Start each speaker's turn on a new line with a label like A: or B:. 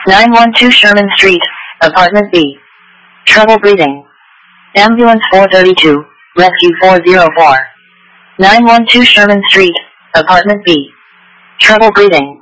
A: 912 Sherman Street, Apartment B. Trouble breathing. Ambulance 432, Rescue 404. 912 Sherman Street, Apartment B. Trouble breathing.